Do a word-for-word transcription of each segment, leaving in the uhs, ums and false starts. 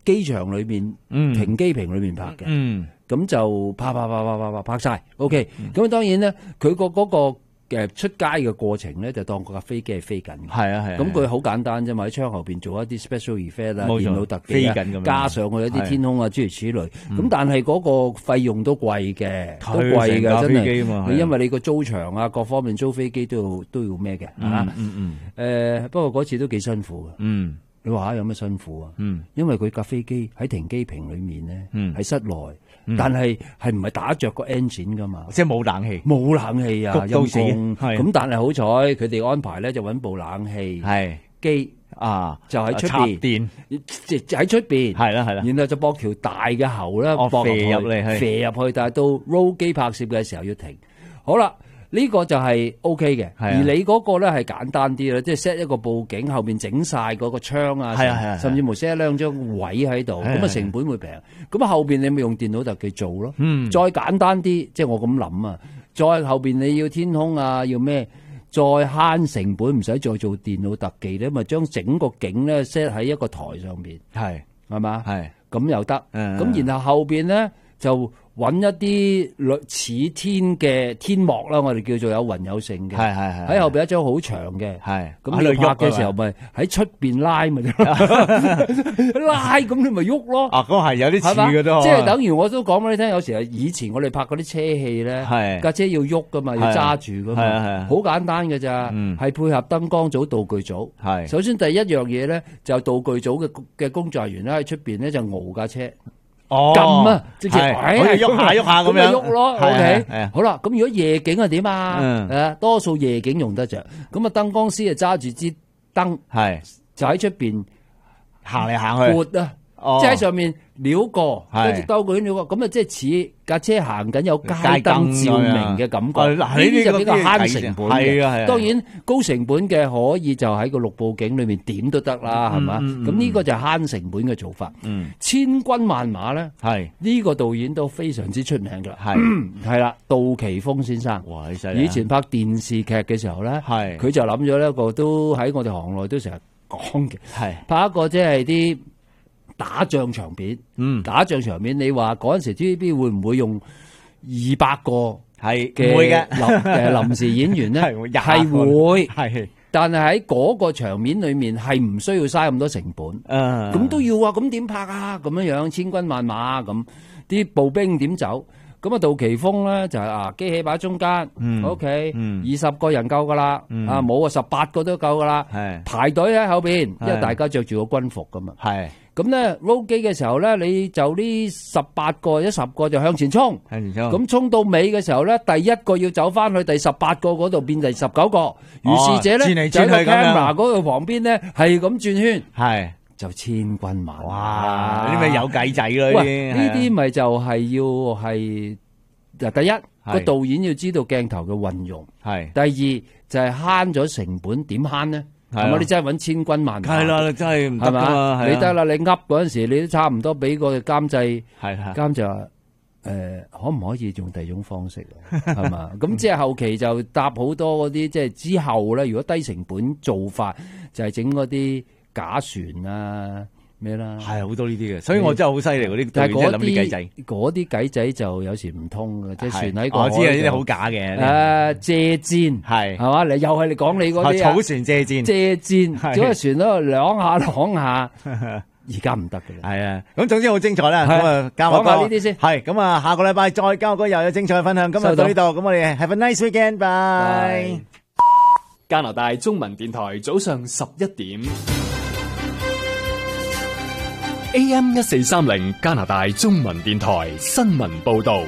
機場裏面停機坪裏面拍嘅， 嗯， 咁就拍拍拍拍拍拍拍晒 ，OK。咁當然咧，佢個嗰個誒出街嘅過程咧，就當個架飛機係飛緊嘅。 係啊係啊。 咁佢好簡單啫嘛，喺窗後邊做一啲 special effect 啦，電腦特技飛緊咁樣加上去一啲天空啊諸如此類。咁但係嗰個費用都貴嘅，都貴嘅真係。你因為你個租場啊，各方面租飛機都要都要咩嘅嚇？ 嗯嗯嗯。 誒，不過嗰次都幾辛苦嘅。 嗯。 你話下有咩辛苦啊？ 嗯， 因為佢架飛機喺停機坪裏面咧， 嗯， 喺室內，但係係唔係打着個 engine 噶嘛？ 即係冇冷氣， 冇冷氣啊， 谷到死。 咁但係好彩，佢哋安排咧就揾部冷氣係機啊， 就喺出邊插電， 即係喺出邊， 係啦係啦。 然後就駁條大嘅喉咧，駁入嚟， 射入去，但係到 roll 機拍攝嘅時候要停。好啦。呢個就係 O K 嘅，而你嗰個咧係簡單啲啦，即係 set 一個佈景，後邊整晒嗰個窗啊，甚至乎 set 兩張位喺度，咁啊成本會平。咁後邊你咪用電腦特技做咯，再簡單啲，即係我咁諗啊。再後邊你要天空啊，要咩？再慳成本，唔使再做電腦特技咧，咪將整個景咧 set 喺一個台上邊，係係嘛？係咁又得。咁然後後邊咧就揾一啲類似天嘅天幕啦，我哋叫做有雲有剩嘅，係係係喺後邊一張好長嘅，係咁你拍嘅時候咪喺出邊拉咪拉咁你咪喐咯。啊，嗰係有啲似嘅都，即係等於我都講俾你聽，有時係以前我哋拍嗰啲車戲咧，架車要喐噶嘛，要揸住噶嘛，好簡單嘅咋，係配合燈光組、道具組。係首先第一樣嘢咧，就道具組嘅嘅工作人員咧喺出邊咧就熬架車。撳啊，直接可以喐下喐下咁樣喐咯。OK，好啦，咁如果夜景係點啊？誒，多數夜景用得着。咁啊，燈光師啊揸住支燈，係就喺出邊行嚟行去，撥啊，即係喺上面撩過，跟住兜個圈撩過，咁啊，即係似架車行緊有街燈照明嘅感覺。呢啲就比較慳成本嘅。當然高成本嘅可以就喺個綠布景裏面點都得啦，係嘛？咁呢個就係慳成本嘅做法。千軍萬馬咧，係呢個導演都非常之出名㗎。係係啦，杜琪峰先生。哇，以前拍電視劇嘅時候咧，係佢就諗咗一個都喺我哋行內都成日講嘅，係拍一個即係啲打仗場面，嗯，打仗場面，你話嗰陣時 T V B 會唔會用二百個係嘅臨誒臨時演員咧？係會，係，但係喺嗰個場面裏面係唔需要嘥咁多成本，誒，咁都要啊，咁點拍啊？咁樣樣千軍萬馬咁，啲步兵點走？咁啊，杜琪峰咧就係啊，機器擺中間，O K，二十個人夠噶啦，啊冇啊，十八個都夠噶啦，排隊喺後邊，因為大家着住個軍服噶嘛，係。咁咧 roll 機嘅時候咧，你就呢十八個一十個就向前衝，向前衝。咁衝到尾嘅時候咧，第一個要走翻去第十八個嗰度變第十九個，如是者咧就喺個 camera 嗰度旁邊咧係咁轉圈，係就千軍萬馬。哇！呢啲咪有計仔咯？喂，呢啲咪就係要係嗱，第一個導演要知道鏡頭嘅運用，係第二就係慳咗成本，點慳咧？係嘛？你真係揾千軍萬馬，係啦，真係唔得嘛？你得啦，你噏嗰陣時，你都差唔多俾個監製，係監製話誒，可唔可以用第二種方式啊？係嘛？咁即係後期就搭好多嗰啲，即係之後咧，如果低成本做法，就係整嗰啲假船啊咩啦，係好多呢啲嘅。所以我真係好犀利嗰啲，但係嗰啲嗰啲計仔就有時唔通嘅，即係船喺個海。我知啊，呢啲好假嘅。誒，借箭係係嘛？你又係你講你嗰啲啊？草船借箭，借箭，嗰個船喺度兩下兩下，而家唔得嘅啦。係啊，咁總之好精彩啦。咁啊，交講下呢啲先。係咁啊，下個禮拜再交個又有精彩嘅分享。今日到呢度，咁我哋 have a nice weekend，bye。 加拿大中文電台早上十一點。A M 一四三零加拿大中文電台新聞報道。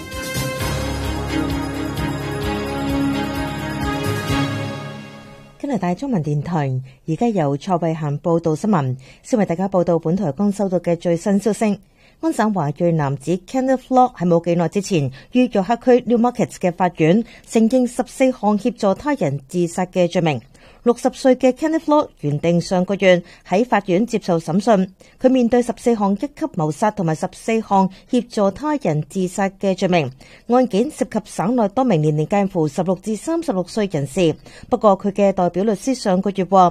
加拿大中文電台而家由蔡慧嫻報道新聞，先為大家報道本台剛收到嘅最新消息。安省華裔男子 Kenneth Lock 喺冇幾耐之前於約克區 Newmarket 嘅法院承認十四項協助他人自殺嘅罪名。六十歲嘅 Kenneth Lock 原定上個月喺法院接受審訊，佢面對十四項一級謀殺同埋十四項協助他人自殺嘅罪名。案件涉及省內多名年齡介乎十六至三十六歲人士，不過佢嘅代表律師上個月話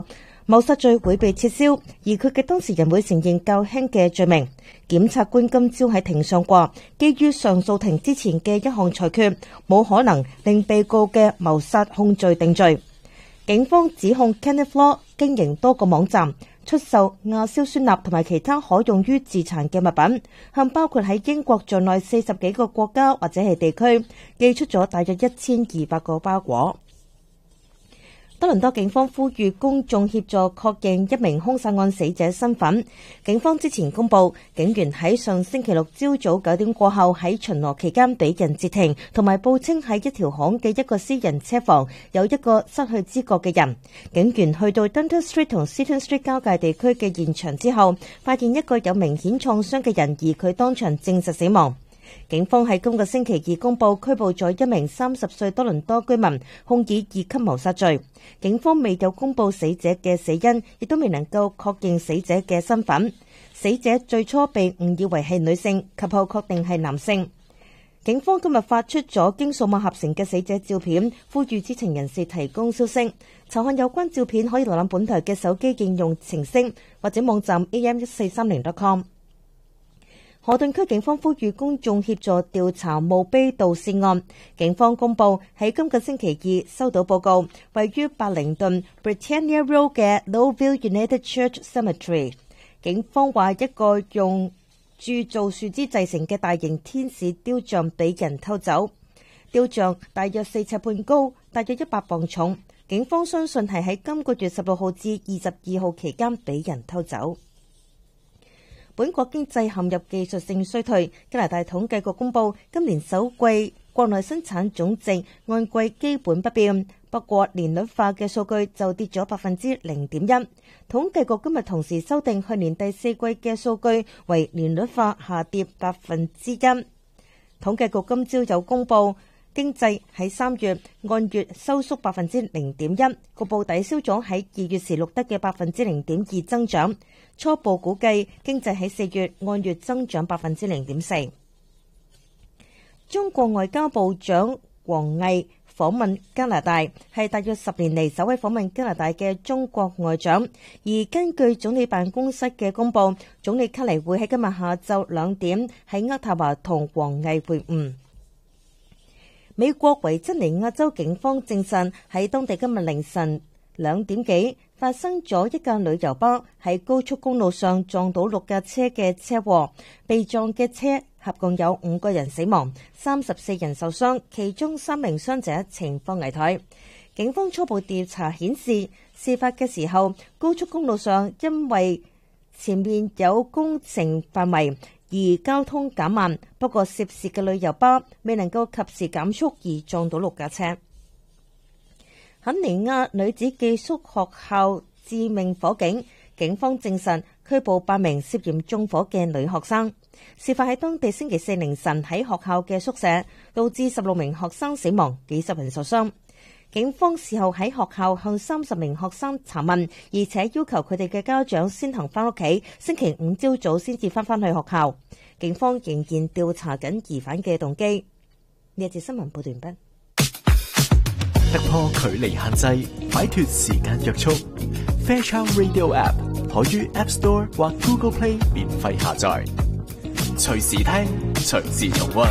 謀殺罪會被撤銷，而佢嘅當事人會承認較輕嘅罪名。檢察官今朝喺庭上話，基於上訴庭之前嘅一項裁決，冇可能令被告嘅謀殺控罪定罪。警方指控 Kenneth Law 經營多個網站，出售亞硝酸鈉同埋其他可用於自殘嘅物品，向包括喺英國在內四十幾個國家或者係地區寄出咗大約一千二百個包裹。多倫多警方呼籲公眾協助確認一名兇殺案死者身份。警方之前公布，警員喺上星期六朝早九點過後喺巡邏期間俾人截停，同埋報稱喺一條巷嘅一個私人車房有一個失去知覺嘅人。警員去到 Dundas Street 同 Seaton Street 交界地區嘅現場之後，發現一個有明顯創傷嘅人，而佢當場證實死亡。警方喺今個星期二公布拘捕咗一名三十歲多倫多居民，控以二級謀殺罪。警方未有公布死者嘅死因，亦都未能夠確認死者嘅身份。死者最初被誤以為係女性，及後確定係男性。警方今日發出咗經數碼合成嘅死者照片，呼籲知情人士提供消息。查看有關照片可以瀏覽本台嘅手機應用程式或者網站 A M 一四三零 dot com。河頓區警方呼籲公眾協助調查墓碑盜竊案。警方公布喺今個星期二收到報告，位於白靈頓 Britannia Road 嘅 Lowville United Church Cemetery。警方話一個用鑄造樹枝製成嘅大型天使雕像俾人偷走。雕像大約四尺半高，大約一百磅重。警方相信係喺今個月十六號至二十二號期間俾人偷走。本國經濟陷入技術性衰退。加拿大統計局公布，今年首季國內生產總值按季基本不變，不過年率化嘅數據就跌咗百分之零點一。統計局今日同時修訂去年第四季嘅數據為年率化下跌百分之一。統計局今朝有公布，經濟喺三月按月收縮百分之零點一，局部抵消咗喺二月時錄得嘅百分之零點二增長。初步估計經濟喺四月按月增長百分之零點四。中國外交部長王毅訪問加拿大，係大約十年嚟首位訪問加拿大嘅中國外長。而根據總理辦公室嘅公佈，總理卡尼會喺今日下晝兩點喺渥太華同王毅會晤。美國維珍尼亞州警方證實喺當地今日凌晨兩點幾發生咗一架旅遊巴喺高速公路上撞到六架車嘅車禍，被撞嘅車合共有五個人死亡，三十四人受傷，其中三名傷者情況危殆。警方初步調查顯示，事發嘅時候高速公路上因為前面有工程範圍而交通減慢，不過涉事嘅旅遊巴未能夠及時減速而撞到六架車。肯尼亞女子寄宿學校致命火警，警方證實拘捕八名涉嫌縱火嘅女學生。事發喺當地星期四凌晨喺學校嘅宿舍，導致十六名學生死亡，幾十人受傷。警方事後喺學校向三十名學生查問，而且要求佢哋嘅家長先行翻屋企，星期五朝早先至翻返去學校。警方仍然調查緊疑犯嘅動機。呢一節新聞報道完畢。 突破距離限制，擺脫時間約束。Fairchild Radio App 可於 App Store 或 Google Play 免費下載，隨時聽，隨時重溫。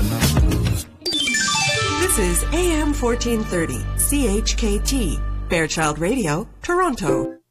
This is A M fourteen thirty C H K T Fairchild Radio, Toronto.